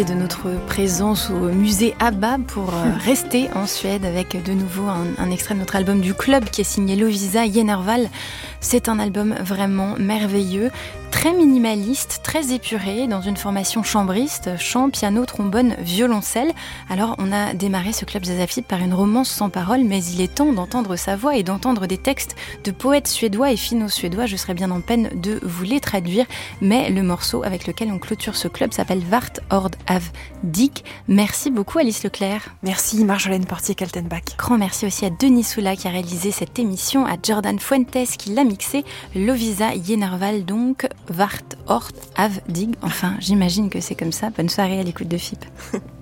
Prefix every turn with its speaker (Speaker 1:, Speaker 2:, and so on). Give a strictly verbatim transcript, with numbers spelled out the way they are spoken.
Speaker 1: De notre présence au musée ABBA pour euh, rester en Suède avec de nouveau un, un extrait de notre album du club qui est signé Lovisa Jennervall. C'est un album vraiment merveilleux, très minimaliste, très épuré, dans une formation chambriste, chant, piano, trombone, violoncelle. Alors on a démarré ce club Zazafib par une romance sans parole, mais il est temps d'entendre sa voix et d'entendre des textes de poètes suédois et finno-suédois. Je serais bien en peine de vous les traduire, mais le morceau avec lequel on clôture ce club s'appelle Vart Ord av Dig. Merci beaucoup Alice Leclerc.
Speaker 2: Merci Marjolaine Portier-Kaltenbach.
Speaker 1: Grand merci aussi à Denis Soula qui a réalisé cette émission, à Jordan Fuentes qui l'a mixé, Lovisa Jennervall donc, Vart Ord av Dig. Enfin, j'imagine que c'est comme ça. Bonne soirée à l'écoute de F I P.